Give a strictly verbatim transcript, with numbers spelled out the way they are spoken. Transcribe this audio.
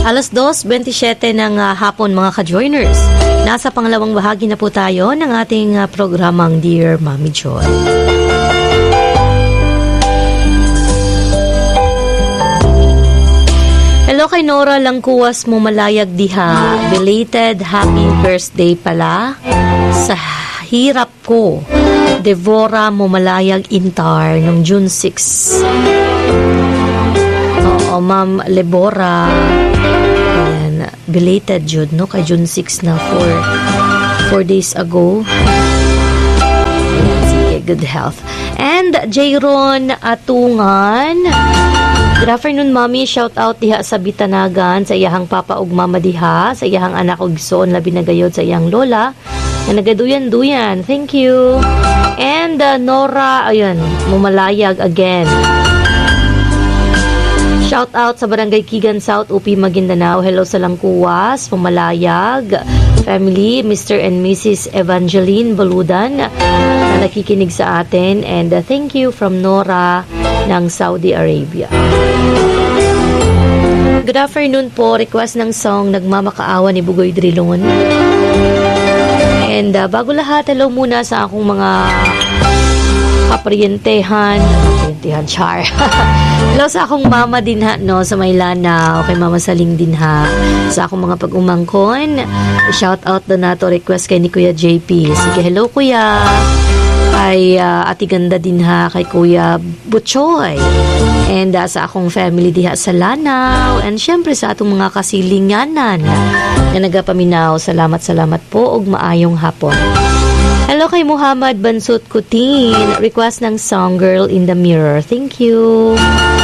alas dos twenty-seven ng uh, hapon mga ka-joiners. Nasa pangalawang bahagi na po tayo ng ating uh, programang Dear Mommy Joy. Hello kay Nora Langkuwas Mumalayag Diha. Belated happy birthday pala sa hirap ko. Devora Mumalayag Intar noong June sixth. Oo, Ma'am Lebora. Ayan, belated June, no? Kay June sixth na for four days ago. Ayan, sige, good health. And Jayron Atungan. Good afternoon, Mommy. Shout out diha sa Bitanagan, sa iyahang papa ug mama diha, sa iyahang anak ug igsoon labi nagayod sa iyang lola. Na nagaduyan-duyan. Thank you. And uh, Nora, ayun, Mumalayag again. Shout out sa Barangay Kigan South, U P Maguindanao. Hello sa Langkuwas, Mumalayag family, Mister and Missus Evangeline Baludan na nakikinig sa atin. And uh, thank you from Nora ng Saudi Arabia. Good afternoon po. Request ng song Nagmamakaawa ni Bugoy Drilon. And uh, bago lahat, hello muna sa akong mga kaparyentehan. Kaparyentehan, char. Hello sa akong mama din ha, no, sa Maylana. Okay, Mama Saling din ha. Sa akong mga pag-umangkon. Shout out na nato request kay ni Kuya J P. Sige, hello Kuya. Kay uh, Ati Ganda din ha, kay Kuya Butchoy. And uh, sa akong family diha sa Lanao. And syempre sa atong mga kasilinganan na nagapaminaw. Salamat, salamat po ug maayong hapon. Hello kay Muhammad Bansut Kutin. Request ng song Girl in the Mirror. Thank you.